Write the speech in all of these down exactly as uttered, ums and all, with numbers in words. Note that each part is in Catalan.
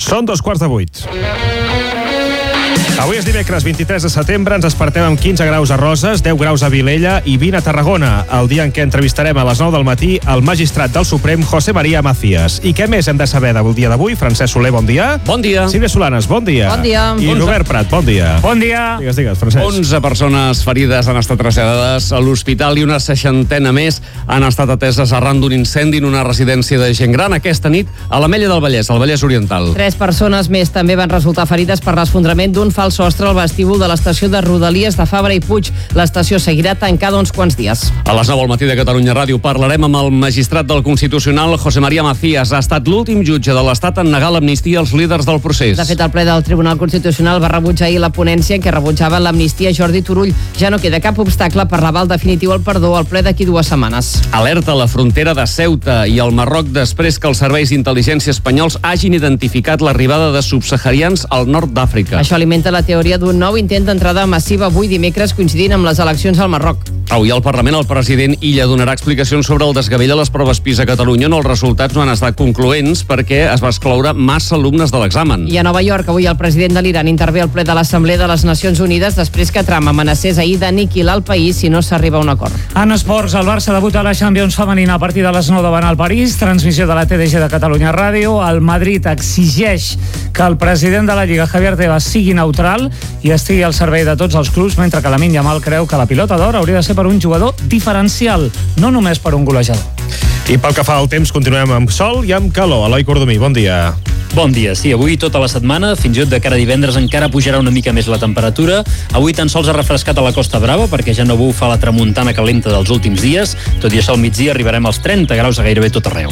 Són dos quarts de vuit. Avui és dimecres vint-i-tres de setembre, ens despertem amb quinze graus a Roses, deu graus a Vilella i vint a Tarragona, el dia en què entrevistarem a les nou del matí el magistrat del Suprem, José María Macías. I què més hem de saber del dia d'avui? Francesc Soler, bon dia. Bon dia. Sílvia Solanes, bon dia. Bon dia. I onze. Robert Prat, bon dia. Bon dia. Digues, digues, Francesc. onze persones ferides han estat traslladades a l'hospital i una seixantena més han estat ateses arran d'un incendi en una residència de gent gran aquesta nit a l'Ametlla del Vallès, al Vallès Oriental. Tres persones més també van resultar ferides per l'esfondrament d'un fals sostre al vestíbul de l'estació de Rodalies de Fabra i Puig. L'estació seguirà tancada uns quants dies. A les nou al matí de Catalunya Ràdio parlarem amb el magistrat del Constitucional, José María Macías. Ha estat l'últim jutge de l'Estat en negar l'amnistia als líders del procés. De fet, el ple del Tribunal Constitucional va rebutjar ahir la ponència en què rebutjava l'amnistia Jordi Turull. Ja no queda cap obstacle per l'aval definitiu al perdó al ple d'aquí dues setmanes. Alerta a la frontera de Ceuta i el Marroc després que els serveis d'intel·ligència espanyols hagin identificat l'arribada de subsaharians al nord d'Àfrica. Això alimenta la teoria d'un nou intent d'entrada massiva avui dimecres coincidint amb les eleccions al Marroc. Avui al Parlament el president Illa donarà explicacions sobre el desgavell a les proves PISA a Catalunya, on els resultats no han estat concloents perquè es va excloure massa alumnes de l'examen. I a Nova York, avui el president de l'Iran intervé al ple de l'Assemblea de les Nacions Unides després que Trump amenacés ahir d'aniquilar el país si no s'arriba a un acord. En esports, el Barça debuta a la Champions femenina a partir de les nou davant el París. Transmissió de la T D G de Catalunya Ràdio. El Madrid exigeix que el president de la Lliga, Javier Tebas, sigui neutral i estigui al servei de tots els clubs, mentre que Lamine Yamal creu que la pilota d'or hauria de ser per un jugador diferencial, no només per un golejador. I pel que fa al temps, continuem amb sol i amb calor. Eloi Cordomí, bon dia. Bon dia, sí, avui tota la setmana, fins i tot de cara a divendres encara pujarà una mica més la temperatura. Avui tan sols ha refrescat a la Costa Brava perquè ja no bufa la tramuntana calenta dels últims dies. Tot i això al migdia arribarem als trenta graus a gairebé tot arreu.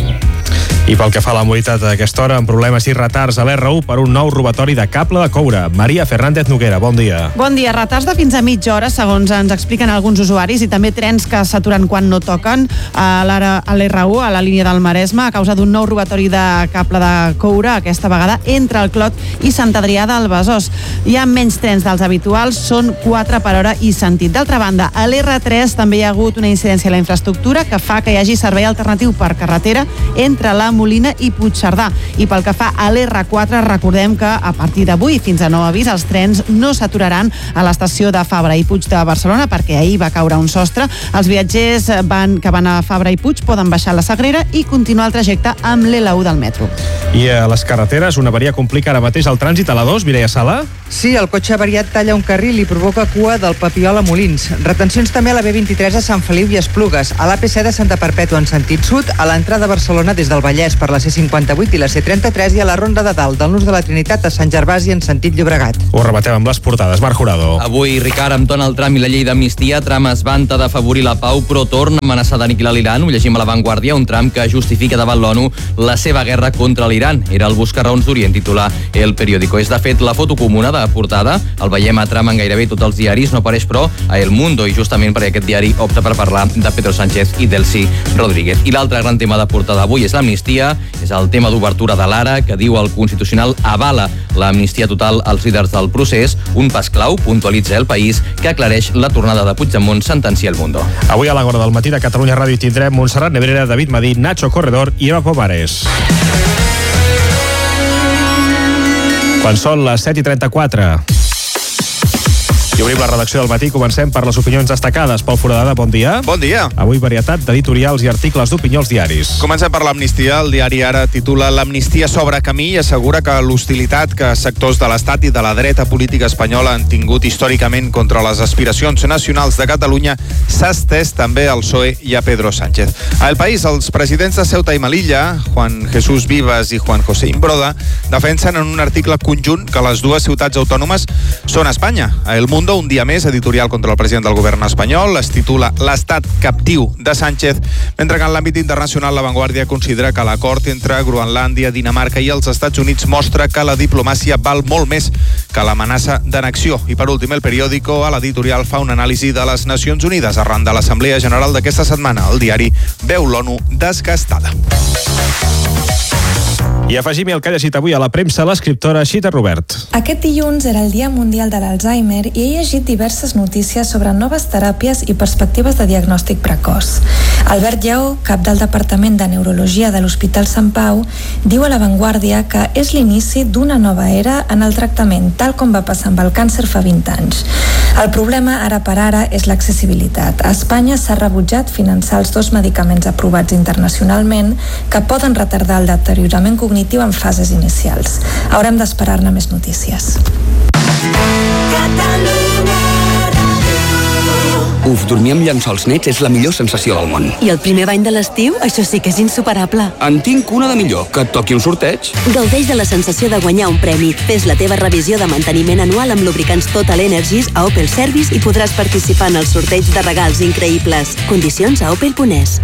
I pel que fa a la mobilitat a aquesta hora, amb problemes i retards a l'R u per un nou robatori de cable de coure. Maria Fernández Noguera, bon dia. Bon dia. Retards de fins a mitja hora, segons ens expliquen alguns usuaris, i també trens que s'aturen quan no toquen a l'R u, a la línia del Maresme, a causa d'un nou robatori de cable de coure, aquesta vegada entre el Clot i Sant Adrià del Besòs. Hi ha menys trens dels habituals, són quatre per hora i sentit. D'altra banda, a l'R tres també hi ha hagut una incidència a la infraestructura que fa que hi hagi servei alternatiu per carretera entre la Molina i Puigcerdà. I pel que fa a l'R quatre, recordem que a partir d'avui fins a nou avís els trens no s'aturaran a l'estació de Fabra i Puig de Barcelona perquè ahir va caure un sostre. Els viatgers van, que van a Fabra i Puig poden baixar la Sagrera i continuar el trajecte amb l'L u del metro. I a les carreteres, una avaria complica ara mateix el trànsit a la dos, Mireia Sala? Sí, el cotxe avariat talla un carril i provoca cua del Papiol a Molins. Retencions també a la B vint-i-tres a Sant Feliu i Esplugues, a l'A P set de Santa Perpètua en sentit sud, a l'entrada a Barcelona des del Vallès per la C cinquanta-vuit i la C trenta-tres i a la Ronda de Dalt del Nus de la Trinitat a Sant Gervasi en sentit Llobregat. Ho rebatem amb les portades. Marc Jurado. Avui, Ricard, amb Donald Trump i la llei d'amnistia, Trump es vanta d'afavorir la pau, però torna a amenaçar d'aniquilar l'Iran. Ho llegim a La Vanguardia, un Trump que justifica davant l'ONU la seva guerra contra l'Iran. Era el buscarraons d'Orient, titular El Periódico. És, de fet, la foto comuna de portada. El veiem a Trump en gairebé tots els diaris, no apareix, però, a El Mundo, i justament perquè aquest diari opta per parlar de Pedro Sánchez i Delcy Rodríguez. I l'altre gran tema de portada avui és l'amnistia, és el tema d'obertura de l'Ara, que diu el Constitucional avala l'amnistia total als líders del procés, un pas clau, puntualitza El País, que aclareix la tornada de Puigdemont, sentencia El Mundo. Avui a la hora del matí de Catalunya Ràdio tindrem Montserrat Nebrera, David Madí, Nacho Corredor i Eva Pomares. Quan són les set i trenta-quatre. I obrim la redacció del matí. Comencem per les opinions destacades. Pol Foradada, bon dia. Bon dia. Avui varietat d'editorials i articles d'opinió als diaris. Comencem per l'amnistia. El diari Ara titula "L'amnistia s'obre camí" i assegura que l'hostilitat que sectors de l'Estat i de la dreta política espanyola han tingut històricament contra les aspiracions nacionals de Catalunya s'ha estès també al P S O E i a Pedro Sánchez. A El País, els presidents de Ceuta i Melilla, Juan Jesús Vivas i Juan José Imbroda, defensen en un article conjunt que les dues ciutats autònomes són Espanya. A El Mundo, un dia més, editorial contra el president del govern espanyol, es titula "L'estat captiu de Sánchez", mentre que en l'àmbit internacional La Vanguardia considera que l'acord entre Groenlàndia, Dinamarca i els Estats Units mostra que la diplomàcia val molt més que l'amenaça d'annexió. I per últim, El Periódico, a l'editorial, fa una anàlisi de les Nacions Unides arran de l'Assemblea General d'aquesta setmana. El diari veu l'ONU desgastada. I afegim el que ha llegit avui a la premsa l'escriptora Xita Robert. Aquest dilluns era el Dia Mundial de l'Alzheimer i he llegit diverses notícies sobre noves teràpies i perspectives de diagnòstic precoç. Albert Lleó, cap del Departament de Neurologia de l'Hospital Sant Pau, diu a La Vanguardia que és l'inici d'una nova era en el tractament, tal com va passar amb el càncer fa vint anys. El problema ara per ara és l'accessibilitat. A Espanya s'ha rebutjat finançar els dos medicaments aprovats internacionalment que poden retardar el deteriorament cognitiu en fases inicials. Haurem d'esperar-ne més notícies. Uf, dormir amb llençols nets és la millor sensació del món. I el primer bany de l'estiu? Això sí que és insuperable. En tinc una de millor, que et toqui un sorteig. Gaudeix de la sensació de guanyar un premi. Fes la teva revisió de manteniment anual amb lubricants Total Energies a Opel Service i podràs participar en el sorteig de regals increïbles. Condicions a opel punt es.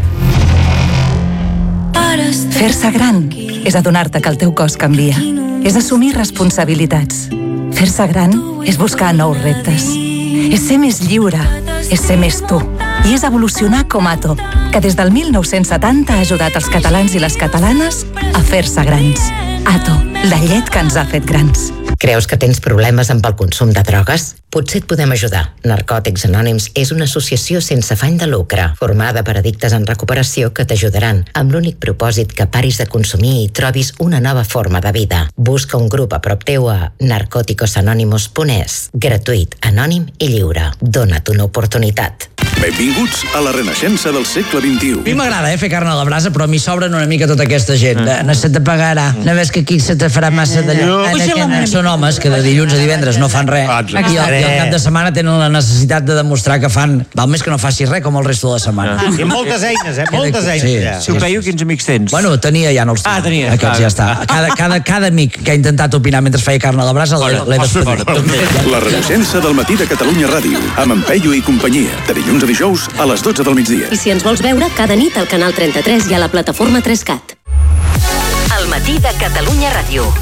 Fer-se gran és adonar-te que el teu cos canvia. És assumir responsabilitats. Fer-se gran és buscar nous reptes. És ser més lliure, és ser més tu. I és evolucionar com Ato, que des del mil nou-cents setanta ha ajudat els catalans i les catalanes a fer-se grans. Ato, la llet que ens ha fet grans. Creus que tens problemes amb el consum de drogues? Potser et podem ajudar. Narcòtics Anònims és una associació sense afany de lucre, formada per addictes en recuperació que t'ajudaran, amb l'únic propòsit que paris de consumir i trobis una nova forma de vida. Busca un grup a prop teu a narcóticos anónimos punt es. Gratuït, anònim i lliure. Dona't una oportunitat. Benvinguts a la renaixença del segle vint-i-u. A mi m'agrada eh, fer carn a la brasa, però a mi sobren una mica tota aquesta gent. Mm. No se te pagarà, no ves que aquí se te farà massa d'allò. No. Són homes que de dilluns a divendres no fan res. I al, i al cap de setmana tenen la necessitat de demostrar que fan... Val més que no facis res com el resto de la setmana. Ah. I moltes eines, eh? Moltes eines. Sí, ja. Si ho creieu, quins amics tens? Bueno, tenia, ja no els tinc. Ah, tenia. Aquests ja està. Cada, cada, cada amic que ha intentat opinar mentre feia carn a la brasa l'he despedit. La renaixença del matí de Catalunya Ràdio, amb en Peyu i companyia, de dilluns a dijous a les dotze del migdia. I si ens vols veure, cada nit al canal trenta-tres i a la plataforma tres cat. El matí de Catalunya Ràdio.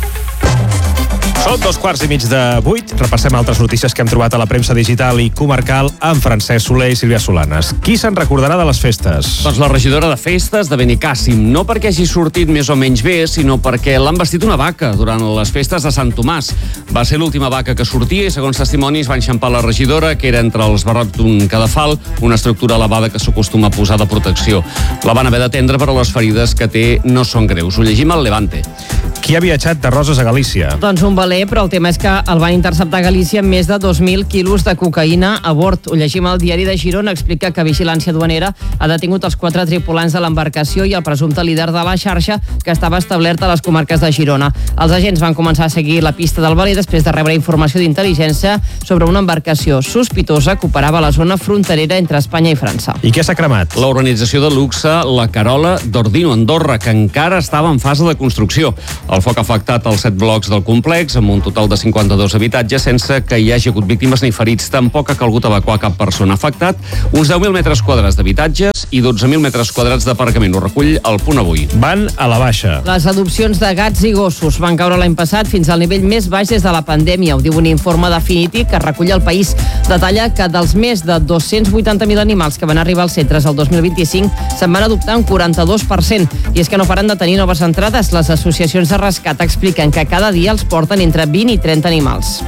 Són dos quarts i mig de vuit. Repassem altres notícies que hem trobat a la premsa digital i comarcal amb Francesc Soler i Sílvia Solanes. Qui se'n recordarà de les festes? Doncs la regidora de festes de Benicàssim. No perquè hagi sortit més o menys bé, sinó perquè l'han vestit una vaca durant les festes de Sant Tomàs. Va ser l'última vaca que sortia i, segons testimonis, va enxampar la regidora, que era entre els barrots d'un cadafal, una estructura elevada que s'acostuma a posar de protecció. La van haver d'atendre, però les ferides que té no són greus. Ho llegim al Levante. Qui ha viatjat de Roses a Galícia? Doncs un valer, però el tema és que el van interceptar a Galícia amb més de dos mil quilos de cocaïna a bord. Ho llegim al diari de Girona, explica que Vigilància Duanera ha detingut els quatre tripulants de l'embarcació i el presumpte líder de la xarxa que estava establert a les comarques de Girona. Els agents van començar a seguir la pista del valer després de rebre informació d'intel·ligència sobre una embarcació sospitosa que operava a la zona fronterera entre Espanya i França. I què s'ha cremat? La urbanització de luxe La Carola d'Ordino, Andorra, que encara estava en fase de construcció. El foc ha afectat els set blocs del complex, amb un total de cinquanta-dos habitatges, sense que hi hagi hagut víctimes ni ferits. Tampoc ha calgut evacuar cap persona. Ha afectat uns deu mil metres quadrats d'habitatges i dotze mil metres quadrats d'aparcament. Ho recull el Punt Avui. Van a la baixa. Les adopcions de gats i gossos van caure l'any passat fins al nivell més baix des de la pandèmia. Ho diu un informe definitiu que recull el País. Detalla que dels més de dos-cents vuitanta mil animals que van arribar als centres el dos mil vint-i-cinc se'n van adoptar un quaranta-dos per cent. I és que no paren de tenir noves entrades. Les associacions de rescat expliquen que cada dia els porten entre vint i trenta animals.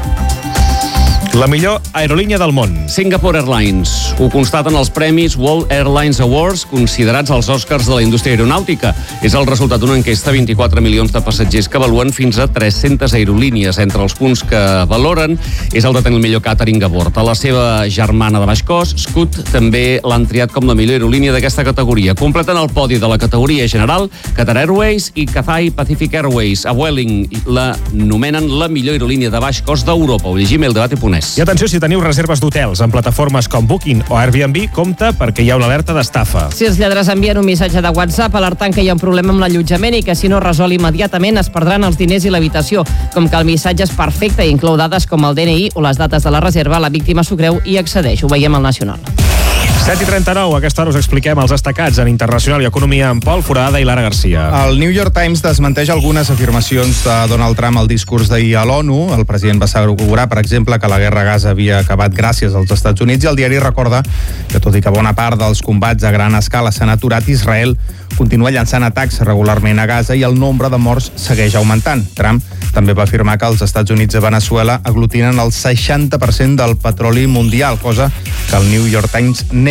La millor aerolínia del món. Singapore Airlines. Ho constaten els premis World Airlines Awards, considerats els Oscars de la indústria aeronàutica. És el resultat d'una enquesta de vint-i-quatre milions de passatgers que avaluen fins a tres-centes aerolínies. Entre els punts que valoren és el de tenir el millor càtering a bord. A la seva germana de baix cost, Scoot, també l'han triat com la millor aerolínia d'aquesta categoria. Completen el podi de la categoria general Qatar Airways i Cathay Pacific Airways. A Vueling la nomenen la millor aerolínia de baix cost d'Europa. Ho llegim el debat i punt. I atenció, si teniu reserves d'hotels en plataformes com Booking o Airbnb, compte perquè hi ha una alerta d'estafa. Si els lladres envien un missatge de WhatsApp alertant que hi ha un problema amb l'allotjament i que si no es resol immediatament es perdran els diners i l'habitació. Com que el missatge és perfecte i inclou dades com el D N I o les dates de la reserva, la víctima s'ho creu i accedeix. Ho veiem al Nacional. set i trenta-nou, a aquesta hora us expliquem els destacats en Internacional i Economia amb Pol Forada i Lara Garcia. El New York Times desmenteix algunes afirmacions de Donald Trump al discurs d'ahir a l'ONU. El president va assegurar, per exemple, que la guerra a Gaza havia acabat gràcies als Estats Units i el diari recorda que, tot i que bona part dels combats a gran escala s'han aturat, Israel continua llançant atacs regularment a Gaza i el nombre de morts segueix augmentant. Trump també va afirmar que els Estats Units i Veneçuela aglutinen el seixanta per cent del petroli mundial, cosa que el New York Times nega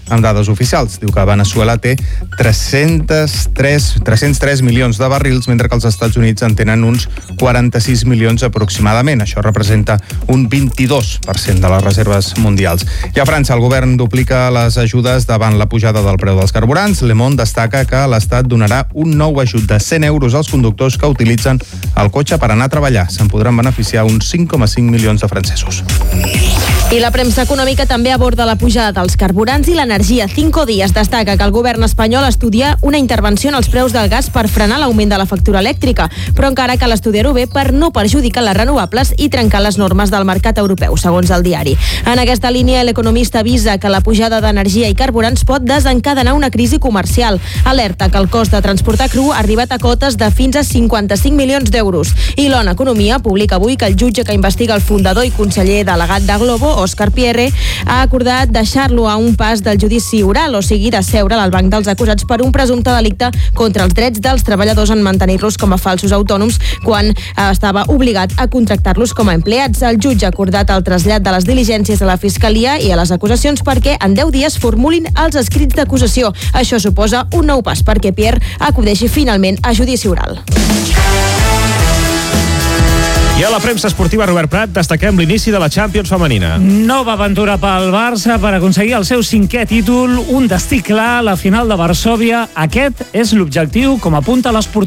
amb dades oficials. Diu que Venezuela té tres-cents tres milions de barrils, mentre que els Estats Units en tenen uns quaranta-sis milions aproximadament. Això representa un vint-i-dos per cent de les reserves mundials. I a França, el govern duplica les ajudes davant la pujada del preu dels carburants. Le Monde destaca que l'Estat donarà un nou ajut de cent euros als conductors que utilitzen el cotxe per anar a treballar. Se'n podran beneficiar uns cinc coma cinc milions de francesos. I la premsa econòmica també aborda la pujada dels carburants i l'energia. Cinco Días destaca que el govern espanyol estudia una intervenció en els preus del gas per frenar l'augment de la factura elèctrica, però encara cal estudiar-ho bé per no perjudicar les renovables i trencar les normes del mercat europeu, segons el diari. En aquesta línia, l'economista avisa que la pujada d'energia i carburants pot desencadenar una crisi comercial. Alerta que el cost de transportar cru ha arribat a cotes de fins a cinquanta-cinc milions d'euros. I l'O N Economia publica avui que el jutge que investiga el fundador i conseller delegat de Globo, Òscar Pierre, ha acordat deixar-lo a un pas del judici oral, o sigui, de seure al banc dels acusats per un presumpte delicte contra els drets dels treballadors en mantenir-los com a falsos autònoms quan estava obligat a contractar-los com a empleats. El jutge ha acordat el trasllat de les diligències a la Fiscalia i a les acusacions perquè en deu dies formulin els escrits d'acusació. Això suposa un nou pas perquè Pierre acudeixi finalment a judici oral. I a la premsa esportiva, Robert Prat, destaquem l'inici de la Champions femenina. Nova aventura pel Barça per aconseguir el seu cinquè títol, un destí clar, la final de Varsòvia. Aquest és l'objectiu, com apunta l'Esportiu.